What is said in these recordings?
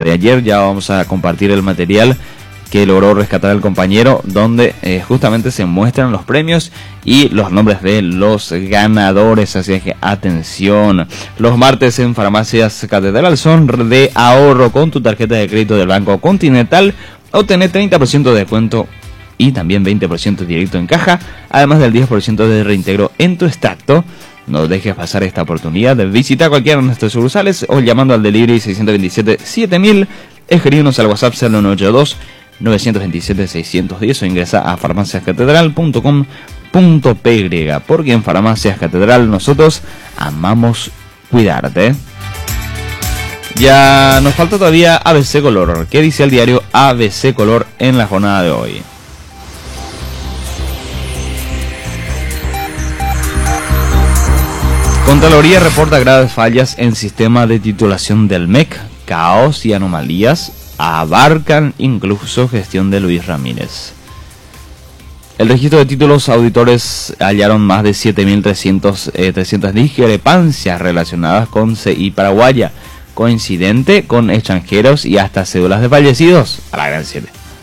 de ayer. Ya vamos a compartir el material que logró rescatar el compañero, donde justamente se muestran los premios y los nombres de los ganadores. Así que atención, los martes en Farmacias Catedral son de ahorro con tu tarjeta de crédito del Banco Continental. Obtener 30% de descuento y también 20% directo en caja, además del 10% de reintegro en tu extracto. No dejes pasar esta oportunidad. Visita cualquiera de nuestros sucursales o llamando al delivery 627-7000. Escribirnos al WhatsApp 0982 927-610 o ingresa a farmaciascatedral.com.py, porque en Farmacias Catedral nosotros amamos cuidarte. Ya nos falta todavía ABC Color. ¿Qué dice el diario ABC Color en la jornada de hoy? Contraloría reporta graves fallas en sistema de titulación del MEC. Caos y anomalías abarcan incluso gestión de Luis Ramírez. El registro de títulos auditores hallaron más de 7.300 discrepancias relacionadas con CI paraguaya, coincidente con extranjeros y hasta cédulas de fallecidos, a la gran 7.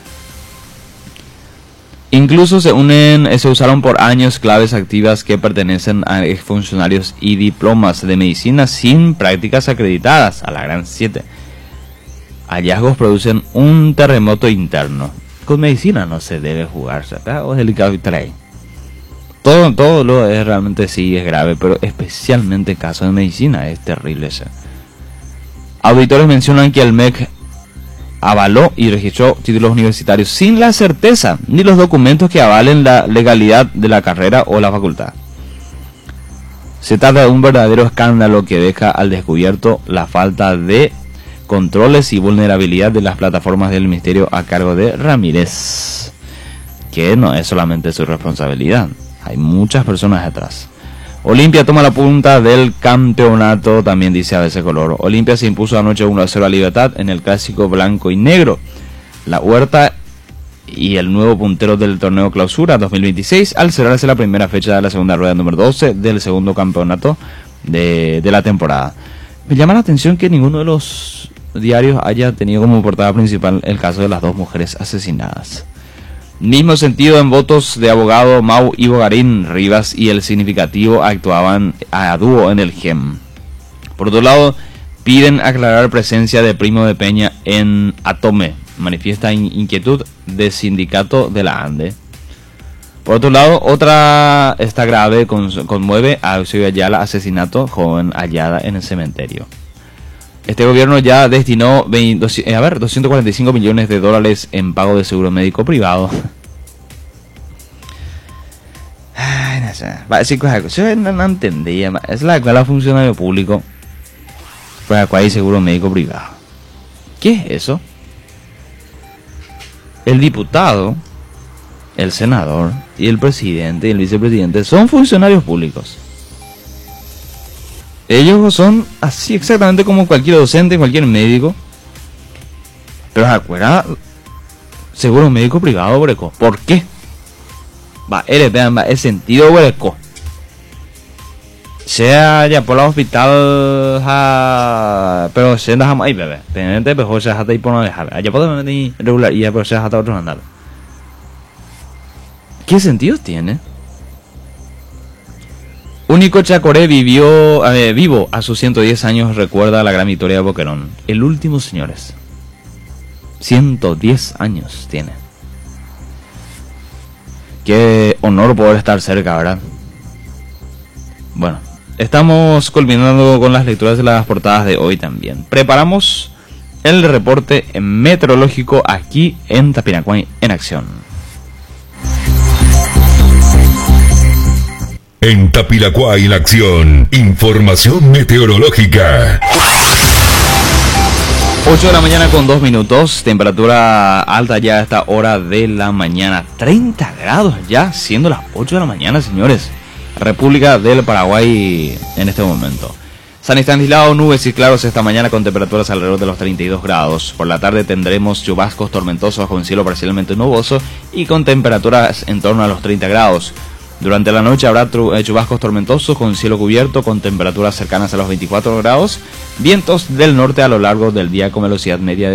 Incluso se usaron por años claves activas que pertenecen a exfuncionarios y diplomas de medicina sin prácticas acreditadas, a la gran 7. Hallazgos producen un terremoto interno. Con medicina no se debe jugarse, acá o es delicado y trae. Todo lo es realmente sí es grave, pero especialmente en caso de medicina es terrible eso. Auditores mencionan que el MEC avaló y registró títulos universitarios sin la certeza ni los documentos que avalen la legalidad de la carrera o la facultad. Se trata de un verdadero escándalo que deja al descubierto la falta de controles y vulnerabilidad de las plataformas del ministerio a cargo de Ramírez, que no es solamente su responsabilidad, hay muchas personas detrás. Olimpia toma la punta del campeonato, también dice ABC Color. Olimpia se impuso anoche 1-0 a Libertad en el clásico blanco y negro. La Huerta y el nuevo puntero del torneo Clausura 2026 al cerrarse la primera fecha de la segunda rueda número 12 del segundo campeonato de la temporada. Me llama la atención que ninguno de los diarios haya tenido como portada principal el caso de las dos mujeres asesinadas. Mismo sentido en votos de abogado Mau y Bogarín. Rivas y el significativo actuaban a dúo en el GEM. Por otro lado, piden aclarar presencia de Primo de Peña en Atome. Manifiesta inquietud de sindicato de la ANDE. Por otro lado, otra está grave, conmueve a Eusebio Ayala, asesinato, joven hallada en el cementerio. Este gobierno ya destinó 245 millones de dólares en pago de seguro médico privado. Ay, no sé. Va a decir cosas. Yo no entendía. Es la escuela funcionario público para la cual hay seguro médico privado. ¿Qué es eso? El diputado, el senador y el presidente y el vicepresidente son funcionarios públicos. Ellos son así exactamente como cualquier docente, cualquier médico. Pero acuerda, seguro médico privado, breco. ¿Por qué? Va, el sentido, breco. Sea ya por el hospital, pero se anda ahí, bebé. Pendiente, pero se hasta ahí por no dejar. Allá podemos venir regular y ya, pero se hasta otros andar. ¿Qué sentido tiene? Único Chacoré vivo a sus 110 años, recuerda la gran victoria de Boquerón. El último, señores. 110 años tiene. Qué honor poder estar cerca, ¿verdad? Bueno, estamos culminando con las lecturas de las portadas de hoy también. Preparamos el reporte meteorológico aquí en Tapiracuay en acción. En Tapiracuay en acción, información meteorológica. 8 de la mañana con 2 minutos, temperatura alta ya a esta hora de la mañana, 30 grados ya, siendo las 8 de la mañana, señores. República del Paraguay en este momento. San Estanislao, nubes y claros esta mañana con temperaturas alrededor de los 32 grados. Por la tarde tendremos chubascos tormentosos con cielo parcialmente nuboso y con temperaturas en torno a los 30 grados. Durante la noche habrá chubascos tormentosos con cielo cubierto con temperaturas cercanas a los 24 grados. Vientos del norte a lo largo del día con velocidad media de